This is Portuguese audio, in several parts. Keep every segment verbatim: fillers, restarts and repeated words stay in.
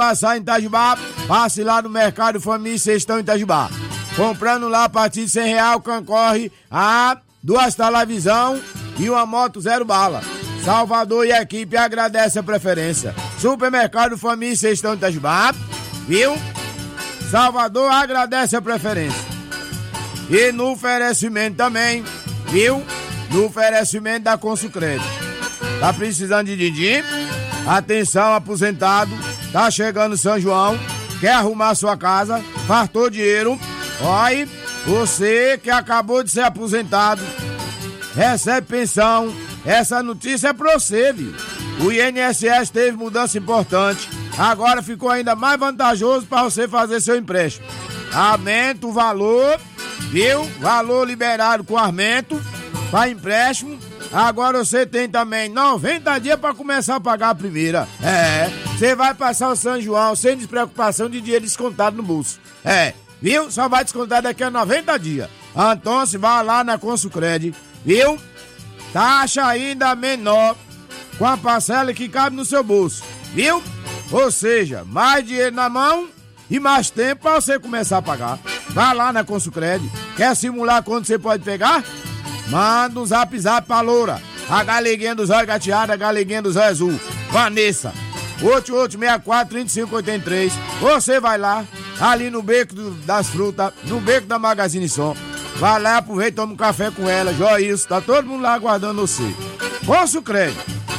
passar em Itajubá, passe lá no Mercado Família Cestão em Itajubá. Comprando lá a partir de cem reais, concorre a duas televisão e uma moto zero bala. Salvador e a equipe agradece a preferência. Supermercado Família Cestão em Itajubá, viu? Salvador agradece a preferência. E no oferecimento também, viu? No oferecimento da Consucred. Tá precisando de din-din? Atenção, aposentado. Tá chegando São João. Quer arrumar sua casa? Fartou dinheiro? Olha, você que acabou de ser aposentado, recebe pensão. Essa notícia é pra você, viu? O I N S S teve mudança importante. Agora ficou ainda mais vantajoso para você fazer seu empréstimo. Aumenta o valor, viu? Valor liberado com aumento para empréstimo. Agora você tem também noventa dias para começar a pagar a primeira. É, você vai passar o São João sem despreocupação de dinheiro descontado no bolso. É, viu? Só vai descontar daqui a noventa dias. Então, se vai lá na Consucred, viu? Taxa ainda menor, com a parcela que cabe no seu bolso, viu? Ou seja, mais dinheiro na mão e mais tempo para você começar a pagar. Vai lá na Consucred. Quer simular quanto você pode pegar? Manda um zap zap pra loura. A galeguinha dos olhos gateados, a galeguinha dos olhos azul. Vanessa. oito oito seis quatro, três cinco oito três. Você vai lá, ali no Beco do, das Frutas, no Beco da Magazine Som. Vai lá, aproveita e toma um café com ela. Joilson, tá todo mundo lá aguardando você. Consucred.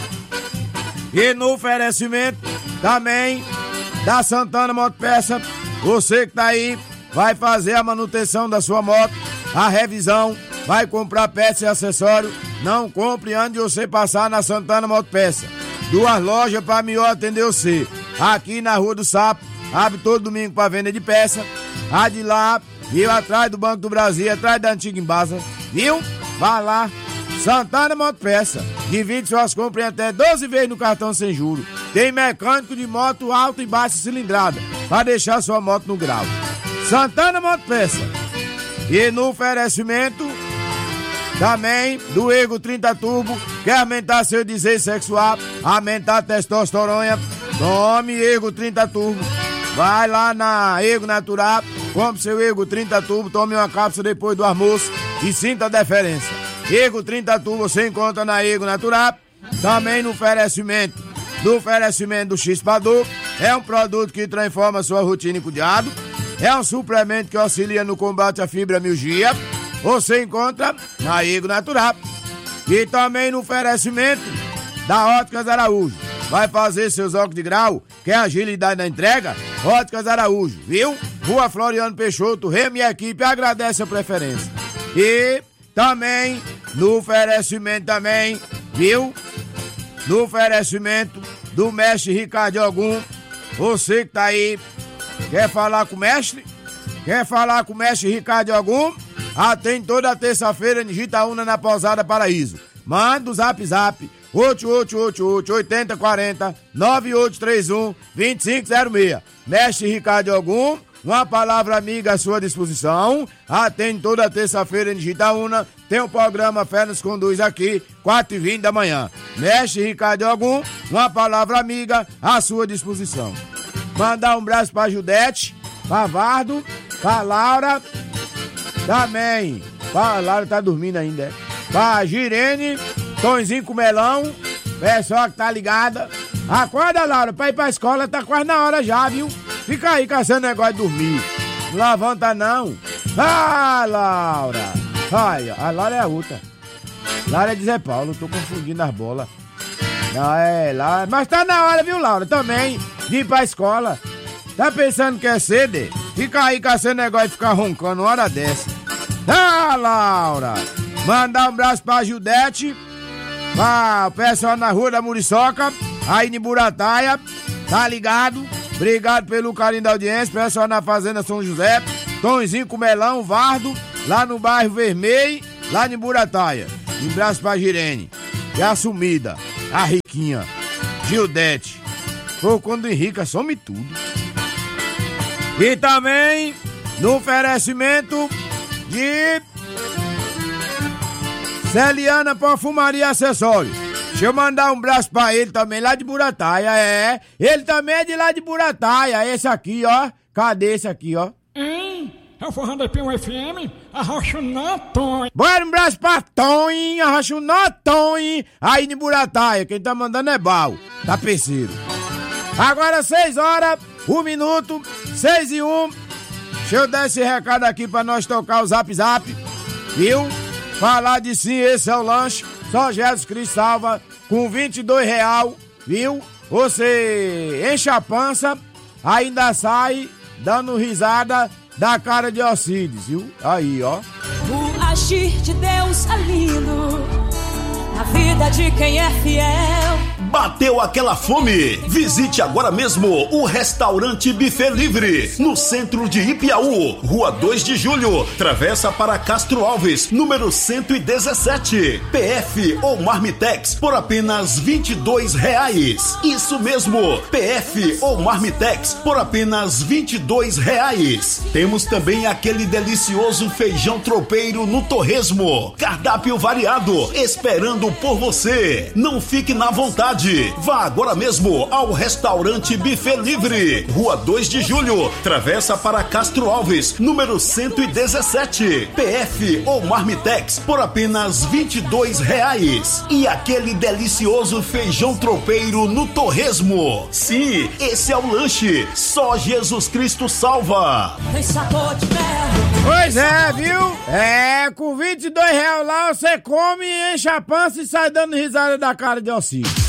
E no oferecimento também da Santana Motopeça, você que tá aí, vai fazer a manutenção da sua moto, a revisão, vai comprar peça e acessório, não compre antes de você passar na Santana Motopeça. Duas lojas para melhor atender você. Aqui na Rua do Sapo, abre todo domingo para venda de peça. A de lá, viu, atrás do Banco do Brasil, atrás da antiga Embasa, viu? Vai lá, Santana Motopeça. Divide suas compras em até doze vezes no cartão sem juros. Tem mecânico de moto alta e baixa cilindrada para deixar sua moto no grau. Santana Motopeça. E no oferecimento também do Ego trinta Turbo. Quer aumentar seu desejo sexual, aumentar a testosterona? Tome Ego trinta Turbo. Vai lá na Ego Natural, compre seu Ego trinta Turbo, tome uma cápsula depois do almoço e sinta a diferença. Ego trinta Turbo você encontra na Ego Natural. Também no oferecimento do oferecimento do Chispador. É um produto que transforma a sua rotina em cuidado. É um suplemento que auxilia no combate à fibromialgia. Você encontra na Ego Natural. E também no oferecimento da Óticas Araújo. Vai fazer seus óculos de grau? Quer agilidade na entrega? Óticas Araújo, viu? Rua Floriano Peixoto, Remy e a equipe agradece a preferência. E também no oferecimento também, viu? No oferecimento do mestre Ricardo Ogum. Você que tá aí, quer falar com o mestre? Quer falar com o mestre Ricardo Ogum? Atende toda terça-feira em Gitaúna, na Pousada Paraíso. Manda o zap zap oito oito oito oito, oito zero quatro zero, nove oito três um, dois cinco zero seis. Mestre Ricardo Ogum, uma palavra amiga à sua disposição. Atende toda terça-feira em Gitaúna. Tem o programa Fé nos Conduz aqui, quatro e vinte da manhã. Mestre Ricardo Ogum, uma palavra amiga à sua disposição. Mandar um abraço pra Judete, pra Vardo, pra Laura, também. Pra Laura tá dormindo ainda, é? Pra Girene, Tonzinho com Melão, pessoal que tá ligada. Acorda, Laura, pra ir pra escola tá quase na hora já, viu? Fica aí caçando negócio de dormir. Não levanta não. Ah, Laura. Olha, a Laura é a outra. Laura é de Zé Paulo, tô confundindo as bolas. Não, é, Laura. Mas tá na hora, viu, Laura, também, de ir pra escola. Tá pensando que é cedo? Fica aí caçando negócio de ficar roncando uma hora dessa. Ah, Laura. Mandar um abraço pra Judete, pra o pessoal na Rua da Muriçoca, aí em Burataia, tá ligado? Obrigado pelo carinho da audiência, pessoal na Fazenda São José, Tonzinho com Melão, Vardo, lá no bairro Vermelho, lá em Burataia. Um abraço pra Girene, e a sumida, a riquinha, Gildete. Pô, quando enrica, some tudo. E também, no oferecimento de Celiana Perfumaria e Acessórios. Deixa eu mandar um abraço pra ele também, lá de Burataia, é. Ele também é de lá de Burataia, esse aqui, ó. Cadê esse aqui, ó? Hein? É o Forró da P um F M, arrocha na Tonho. Bora um abraço pra Tonho, arrocha na Tonho, aí de Burataia. Quem tá mandando é Bal, tá Tapeceiro. Agora seis horas, um minuto, seis e um. Deixa eu dar esse recado aqui pra nós tocar o Zap Zap, viu? Falar de sim, esse é o lanche. Só Jesus Cristo salva com vinte e dois real, viu? Você enche a pança, ainda sai dando risada da cara de Alcides, viu? Aí, ó. O agir de Deus é lindo na vida de quem é fiel. Bateu aquela fome? Visite agora mesmo o Restaurante Buffet Livre, no centro de Ipiaú, Rua dois de Julho, travessa para Castro Alves, número cento e dezessete. P F ou Marmitex por apenas vinte e dois reais. Isso mesmo, P F ou Marmitex por apenas vinte e dois reais. Temos também aquele delicioso feijão tropeiro no torresmo. Cardápio variado, esperando por você. Não fique na vontade. Vá agora mesmo ao Restaurante Buffet Livre, Rua dois de Julho, travessa para Castro Alves, número cento e dezessete. P F ou Marmitex por apenas vinte e dois reais. E aquele delicioso feijão tropeiro no torresmo. Sim, esse é o lanche. Só Jesus Cristo salva. Pois é, viu? É, com vinte e dois reais lá você come, enche a pança e sai dando risada da cara de Alcides.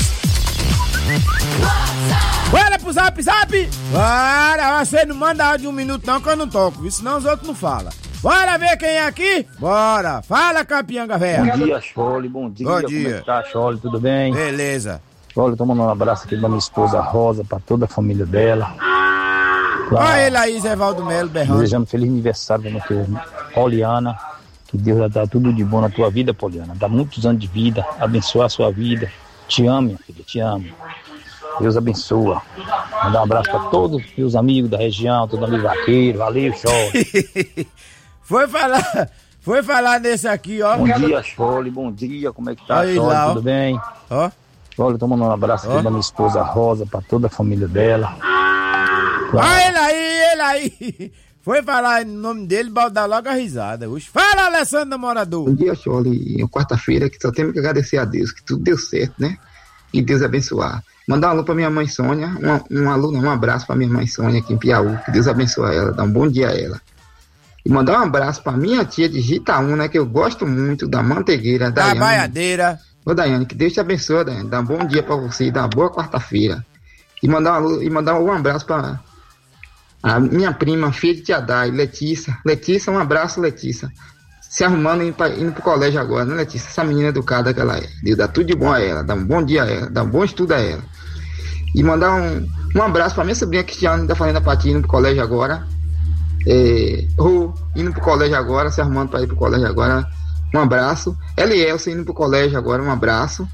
Bora pro Zap Zap! Bora! Você não manda áudio de um minuto não que eu não toco, viu? Senão os outros não falam. Bora ver quem é aqui? Bora! Fala, Capianga Véia! Bom dia, Chole, bom dia. Bom dia. Como é que tá, Chole? Tudo bem? Beleza. Chole, tô mandando um abraço aqui da minha esposa Rosa, pra toda a família dela. Olha ele aí, Zé Valdo Melo, berrando. Desejando feliz aniversário pra minha filha Poliana. Que Deus vai dar tudo de bom na tua vida, Poliana. Dá muitos anos de vida, abençoar a sua vida. Te amo, minha filha, te amo. Deus abençoa. Mandar um abraço pra todos os meus amigos da região, todo amigo vaqueiro. Valeu, Chole. Foi falar, foi falar nesse aqui, ó. Bom dia, Chole, bom dia. Como é que tá, aí, Chole? lá, Tudo bem? Ó. Chole, tô mandando um abraço aqui da minha esposa Rosa, pra toda a família dela. Olha ele aí, ele aí. Foi falar no nome dele, baldar logo a risada. Uxa. Fala, Alessandro Namorador. Bom dia, Chole. É quarta-feira que só temos que agradecer a Deus, que tudo deu certo, né? E Deus abençoar. Mandar um alô pra minha mãe Sônia, um, um alô, não, um abraço pra minha mãe Sônia aqui em Piauí, que Deus abençoe ela, dá um bom dia a ela. E mandar um abraço pra minha tia de Jitaúna, que eu gosto muito, da Mantegueira, da Daiane. Baiadeira. Ô, Daiane, que Deus te abençoe, Daiane, dá um bom dia pra você, dá uma boa quarta-feira. E mandar um alô, e mandar um abraço pra a minha prima, filha de Tia Dai, Letícia. Letícia, um abraço, Letícia. Se arrumando e indo, pra, indo pro colégio agora, né, Letícia? Essa menina educada que ela é. Deus dá tudo de bom a ela, dá um bom dia a ela, dá um bom estudo a ela. E mandar um, um abraço pra minha sobrinha Cristiane da Fazenda Pati, indo pro colégio agora. É, Rô, indo pro colégio agora, se arrumando pra ir pro colégio agora. Um abraço. Elielson indo pro colégio agora, um abraço.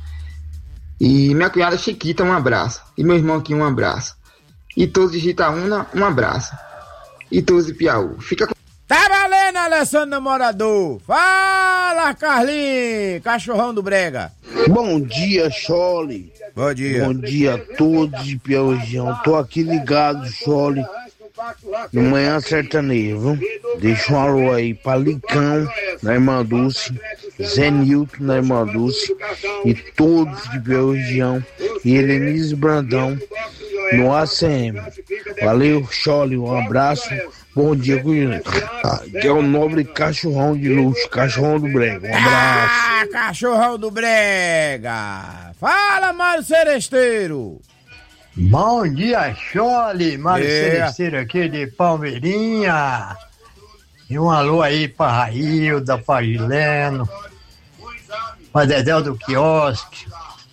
E minha cunhada Chiquita, um abraço. E meu irmão aqui, um abraço. E todos de Jitaúna, um abraço. E todos de Piauí. Fica com... Tá valendo, Alessandro Namorador. Fala, Carlinhos, cachorrão do Brega. Bom dia, Chole. Bom dia. Bom dia a todos de Piauí. Tô aqui ligado, Chole, no Manhã Sertaneja, viu? Deixa um alô aí pra Licão, na Irmã Dulce, Zé Nilton, na Irmã Dulce, e todos de Piauí região, e Helenise Brandão, no A C M. Valeu, Chole, um abraço, bom dia, que é o nobre cachorrão de luxo, cachorrão do Brega, um abraço. Ah, cachorrão do Brega. Fala, Mário Seresteiro. Bom dia, Chole, Mário É. Seresteiro aqui de Palmeirinha. E um alô aí pra Railda, pra Gileno, pra Dedéu do Quiosque,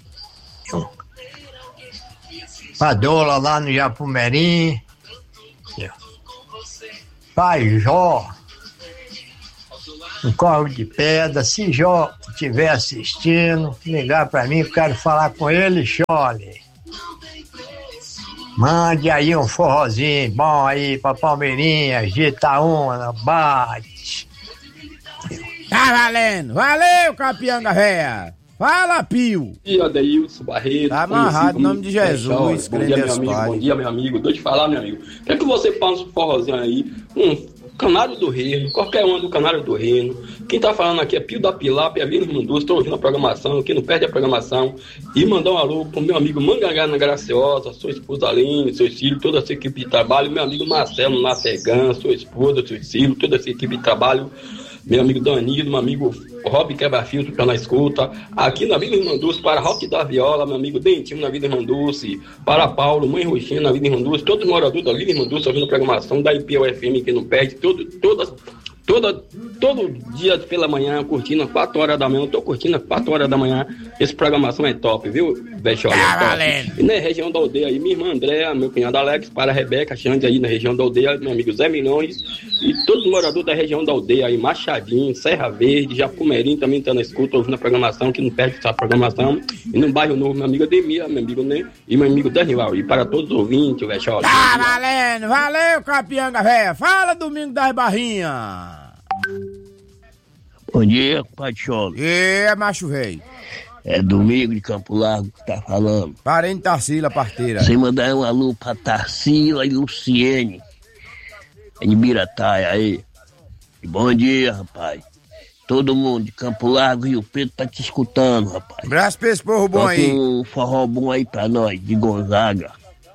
pra Dola lá no Japumerim, pai Jó, no Corvo de Pedra. Se Jó estiver assistindo, ligar pra mim, eu quero falar com ele, Chole. Mande aí um forrozinho bom aí pra Palmeirinha, Jitaúna, bate. Tá valendo. Valeu, Capianga Véia. Fala, Pio. E Adeilson Barreto. Tá amarrado, em nome de Jesus. Bom dia, meu amigo. Pai. Bom dia, meu amigo. Deixa eu te falar, meu amigo. Quer que você faça um forrozinho aí? Um Canário do Reino, qualquer um do Canário do Reino. Quem tá falando aqui é Pio da Pilap, é Vila Irmanduz. Tô ouvindo a programação, quem não perde a programação. E mandar um alô pro meu amigo Mangangá na Graciosa, sua esposa Aline, seus filhos, toda essa equipe de trabalho. Meu amigo Marcelo Nategan, sua esposa, seus filhos, toda essa equipe de trabalho. Meu amigo Danilo, meu amigo Rob Quebra-Filtro, que tá na escuta. Aqui na Vila Irmanduz, para Roque da Viola, meu amigo Dentinho na Vila Irmanduz, para Paulo, Mãe Roxinha na Vila Irmanduz, todos os moradores da Vila Irmanduz ouvindo a programação da I P O F M que não perde, todo, todas, toda, todo dia pela manhã, curtindo às quatro horas da manhã, eu tô curtindo às quatro horas da manhã, essa programação é top, viu, Bechó? Tá e na região da aldeia aí, minha irmã Andréa, meu cunhado Alex, para a Rebeca, Xande aí na região da aldeia, meu amigo Zé Milhões, e todos os moradores da região da aldeia aí, Machadinho, Serra Verde, Japumerim também tá na escuta, ouvindo a programação, que não perde essa programação. E no bairro Novo, meu amigo Ademir, meu amigo Ney e meu amigo Daniel. E para todos os ouvintes, velho. Tá valendo, valeu, Capianga Véia. Fala, Domingo das Barrinhas. Bom dia, compadre Cholo. É, macho velho. É Domingo de Campo Largo que tá falando. Parente Tarsila, parteira. Sem mandar um alô pra Tarsila e Luciene. Em Mirataia aí. Bom dia, rapaz. Todo mundo de Campo Largo e o Pedro tá te escutando, rapaz. Abraço pra esse porro bom aí. um forró bom aí pra nós, de Gonzaga.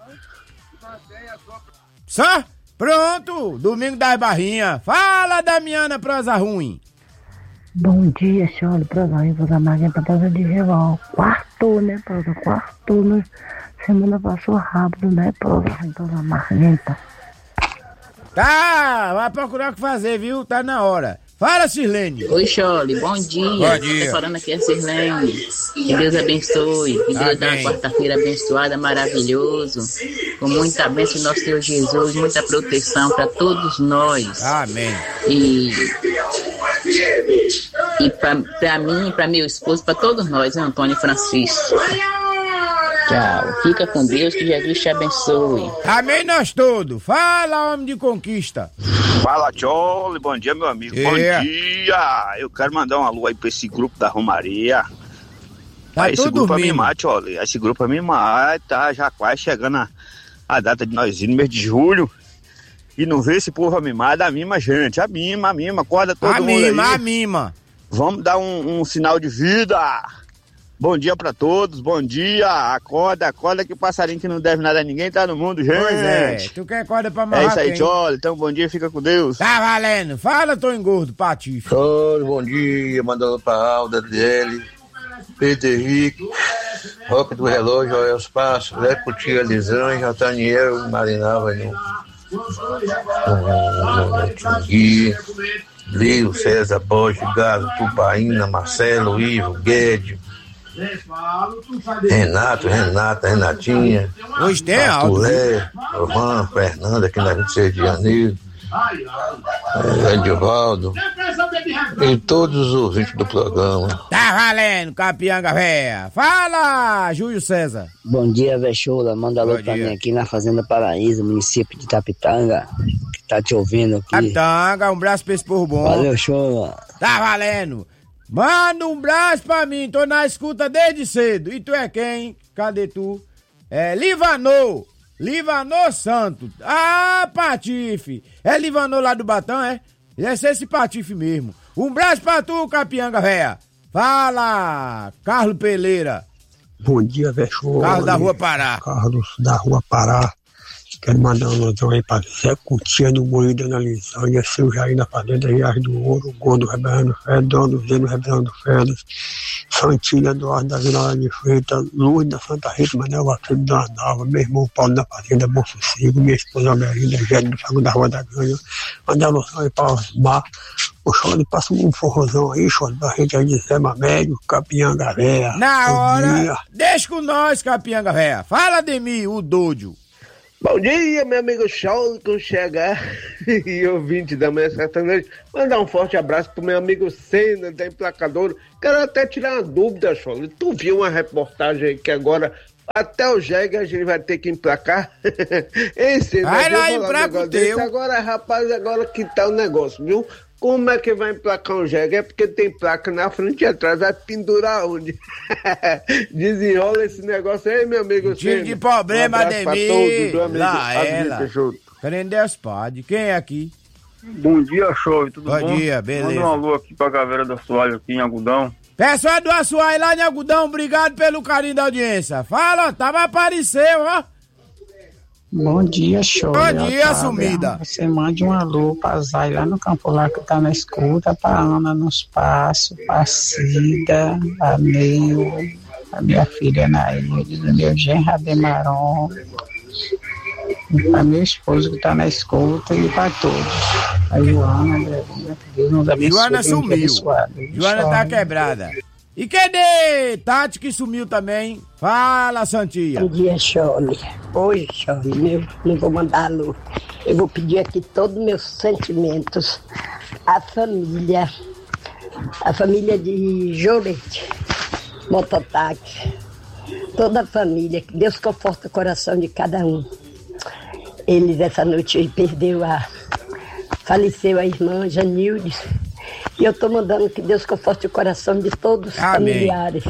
Só? Pronto, Domingo das Barrinhas. Fala, Damiana Prosa Ruim. Bom dia, senhora Prosa Ruim, Prosa Marguenta, Prosa de Rival. Quartou, né, Prosa? Quartou, né? Semana passou rápido, né, Prosa Ruim, Prosa Marguenta. Tá, vai procurar o que fazer, viu? Tá na hora. Fala, Sirlene. Oi, Chole, bom dia. Bom dia. Tô falando aqui é Sirlene. Que Deus abençoe. Que Deus dá uma quarta-feira abençoada, maravilhoso. Com muita bênção do nosso Deus Jesus, muita proteção para todos nós. Amém. E, e pra, pra mim, pra meu esposo, pra todos nós, né, Antônio Francisco. Tchau. Fica com Deus, que Jesus te abençoe. Amém nós todos. Fala, homem de conquista. Fala, Chole. Bom dia, meu amigo. É. Bom dia. Eu quero mandar um alô aí pra esse grupo da Romaria. Tá esse tudo grupo é dormindo. mimar, Chole. Esse grupo é mimar. Tá já quase chegando a, a data de nós ir no mês de julho. E não vê esse povo a mimar, dá mima, gente. A mima, a mima. Acorda todo A mundo mima, aí. a mima. Vamos dar um, um sinal de vida. Bom dia pra todos, bom dia. Acorda, acorda que passarinho que não deve nada a ninguém tá no mundo, gente. Pois é, tu quer corda pra amarrar É isso aí, quem? Chole. Então, bom dia, fica com Deus. Tá valendo. Fala, tô engordo, Patife. Chole, bom dia. Mandando pra Alda, dele, Pedro Henrique, Roque do Relógio, Joel Espaço, Zé Putia, Lisângela, Taniel, Marinava no, no, no, no Gui, Lio, César, Borges, Galo, Tupaína, Marcelo, Ivo, Guedes, Renato, Renata, Renatinha, Hoje tem alto. Lé, Roman, Fernanda, aqui na vinte e seis de janeiro, é, Edivaldo e todos os ouvintes do programa. Tá valendo, Capianga Véia. Fala, Júlio César. Bom dia, Vechola. Manda alô Bom pra dia. mim aqui na Fazenda Paraíso, município de Tapitanga, que tá te ouvindo aqui. Capitanga, um braço pra esse porro bom. Valeu, Chola. Tá valendo. Manda um braço pra mim, tô na escuta desde cedo. E tu é quem? Cadê tu? É Livanô. Livanô Santo. Ah, Patife. É Livanô lá do Batão, é? Deve ser esse Patife mesmo. Um braço pra tu, Capianga Véia. Fala, Carlos Peleira. Bom dia, Vechola. Carlos da Rua Pará. Carlos da Rua Pará. Quero mandar um alusão aí pra Zé Cutia no Moinho da Analisão, e seu Jair na Fazenda Riacho do Ouro, Gordo Rebelando Férias, Dono Zeno Rebelando Férias, Santinha Eduardo da Vila de Freitas, Luz da Santa Rita, Manel Batalha da Nova, meu irmão Paulo da Fazenda Bom Sossego, minha esposa Belinda, Gélio do Sago da Rua da Ganha, mandar alusão aí pra Osmar. O Chole passa um forrozão aí, Chole, pra gente aí de Zé Mamédio, Capianga Véia. Na Bom hora, dia. deixa com nós, Capianga Véia. Fala, Ademir, o doido. Bom dia, meu amigo Chole, com chegar e ouvinte da Manhã Sertaneja. Mandar um forte abraço pro meu amigo Senna, da Emplacadora. Quero até tirar uma dúvida, Chole. Tu viu uma reportagem aí que agora até o Jegue a gente vai ter que emplacar? Esse, Vai né? lá, Deixa eu falar um emplaca o negócio teu. desse. Agora, rapaz, agora que tá o negócio, viu? Como é que vai emplacar um jegue? É porque tem placa na frente e atrás, vai pendurar onde? Desenrola esse negócio aí, meu amigo. Tiro de problema, um Ademir. Lá ela. Prender os padres. Quem é aqui? Bom dia, show. Tudo bom? Bom dia, beleza. Manda um alô aqui pra Caveira do Assoalho, aqui em Algodão. Pessoal do Assoalho lá em Algodão, obrigado pelo carinho da audiência. Fala, tava apareceu, ó. Bom dia, show. Bom dia, sumida. Você mande um alô pra Zay lá no Campo Largo que tá na escuta, pra Ana no espaço, pra Cida, a Neu, a minha filha Naíde, o meu genro Ademaron, pra meu esposo que tá na escuta e pra todos. A Joana, Deus nos abençoe. Joana sumiu. Joana tá quebrada. E cadê Tati que sumiu também? Fala, Santinha. Bom dia, Chole. Oi, Chole, eu não vou mandar alô. Eu vou pedir aqui todos os meus sentimentos à família, a família de Jolete, Mototáxi, toda a família, que Deus conforta o coração de cada um. Eles, essa noite, perdeu a... faleceu a irmã Janildes. E eu tô mandando que Deus conforte o coração de todos os Amém. Familiares.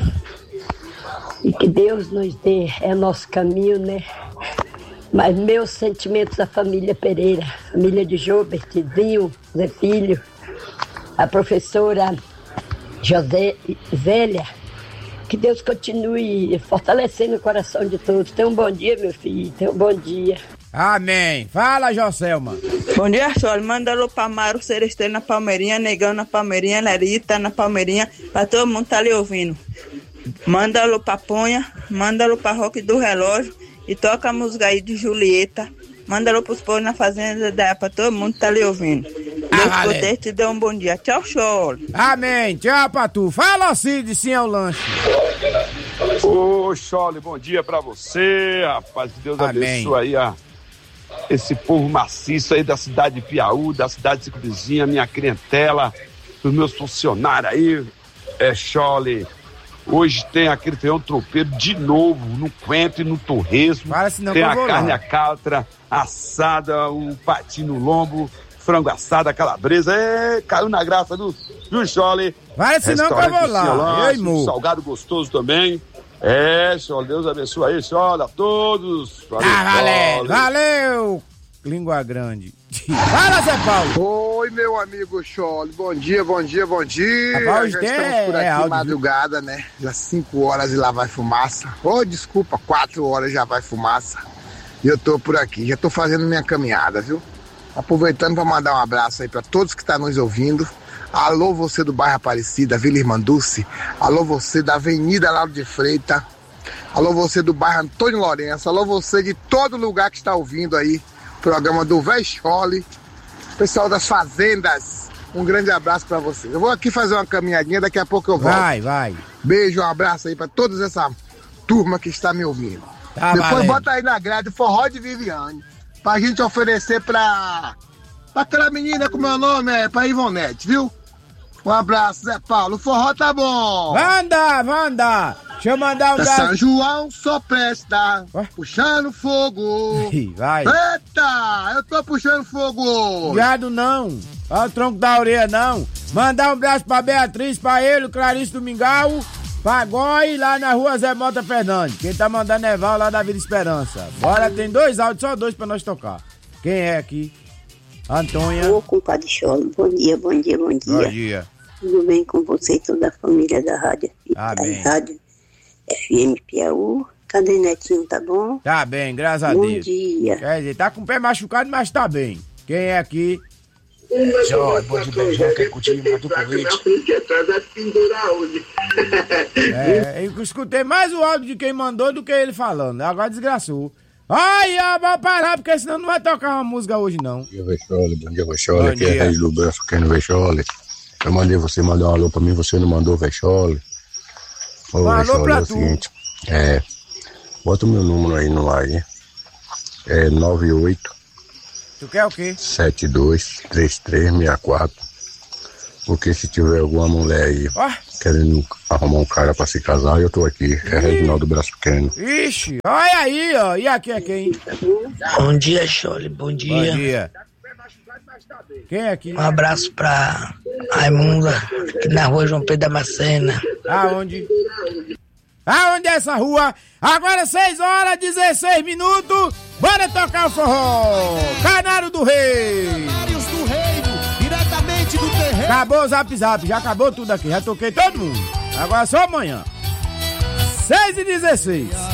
E que Deus nos dê, é nosso caminho, né? Mas meus sentimentos à família Pereira, família de Jobert, Zinho, Zé Filho, a professora José Zélia. Que Deus continue fortalecendo o coração de todos. Tenha um bom dia, meu filho. Tenha um bom dia. Amém. Fala, Joselma. Bom dia, Sol. Manda alô pra Mário Celestino na Palmeirinha, Negão na Palmeirinha, Lerita na Palmeirinha, pra todo mundo tá ali ouvindo. Manda alô pra Ponha, manda alô pra Roque do Relógio e toca a música aí de Julieta. Manda alô pros povos na Fazenda da pra todo mundo tá ali ouvindo. Deus ah, poder te dê um bom dia. Tchau, Sol. Amém. Tchau pra tu. Fala, Cid, sim é o lanche. Ô, Chole, bom dia pra você, rapaz. Que Deus Amém. Abençoe aí a esse povo maciço aí da cidade de Piauí, da cidade de Cicubizinha, minha clientela, os meus funcionários aí, é Chole. Hoje tem aquele feijão tropeiro de novo, no coentro e no torresmo. Tem a carne a catra, assada, o patinho no lombo, frango assado, a calabresa. É, caiu na graça do, do Chole. Vai, senão que eu vou lá. Ei, um salgado gostoso também. É, Chole, Deus abençoe aí, Chole, a todos. Valeu, ah, valeu, valeu, língua grande. Fala, Zé Paulo. Oi, meu amigo Chole, bom dia, bom dia, bom dia. Rapaz, já estamos por aqui, é madrugada, né? Já cinco horas e lá vai fumaça. Oh, desculpa, quatro horas já vai fumaça. E eu tô por aqui, já tô fazendo minha caminhada, viu? Aproveitando para mandar um abraço aí para todos que estão nos ouvindo. Alô, você do bairro Aparecida, Vila Irmanduce. Alô, você da Avenida Lauro de Freitas. Alô, você do bairro Antônio Lourenço. Alô, você de todo lugar que está ouvindo aí o programa do Véi Chole. Pessoal das fazendas, um grande abraço para vocês. Eu vou aqui fazer uma caminhadinha, daqui a pouco eu volto. Vai, vai. Beijo, um abraço aí para toda essa turma que está me ouvindo. Tá, depois valeu. Bota aí na grade Forró de Viviane, pra gente oferecer pra, pra aquela menina, como é o nome, é pra Ivonete, viu? Um abraço, Zé Paulo. O forró tá bom. Vanda, Vanda. Deixa eu mandar um da abraço. São João só presta. Ué? Puxando fogo. Vai. Eita, eu tô puxando fogo. Viado não. Olha o tronco da orelha não. Mandar um abraço pra Beatriz, pra ele, o Clarice Domingal, pra Goi, lá na rua Zé Mota Fernandes. Quem tá mandando é Val lá da Vila Esperança. Bora, tem dois áudios, só dois pra nós tocar. Quem é aqui? Antônia. Ô, compadre Cholo, bom dia, bom dia, bom dia. Bom dia. Tudo bem com você e toda a família da rádio? Amém. Da rádio F M Piauí. Cadê Netinho, tá bom? Tá bem, graças a bom Deus. Bom dia. Quer dizer, tá com o pé machucado, mas tá bem. Quem é aqui? Jorge, bom dia, beijão, quer curtir o Maducovite? É, eu escutei mais o áudio de quem mandou do que ele falando. Agora desgraçou. Ai, eu vou parar, porque senão não vai tocar uma música hoje, não. Bom dia, Vexole, bom dia, Vexole. Aqui é Regis do Braço, quem no Vexole. Eu mandei você mandar um alô pra mim, você não mandou, Vexole. Ô, um alô Vexole, pra é o tu. seguinte, é, bota o meu número aí no ar, hein? É nove oito Tu quer o quê? sete dois três três seis quatro. Porque se tiver alguma mulher aí Ó. querendo arrumar um cara pra se casar, eu tô aqui. É Reginaldo Braço Pequeno. Ixi, olha aí, ó. E aqui é quem? Bom dia, Chole, bom dia. Bom dia. Quem é aqui? Um abraço pra Raimunda, aqui na rua João Pedro Damascena. Aonde? Aonde é essa rua? Agora seis horas, dezesseis minutos. Bora tocar o forró. Canário do Rei. Canários do Reino, diretamente do terreno. Acabou o zap zap, já acabou tudo aqui. Já toquei todo mundo. Agora só amanhã. seis e dezesseis.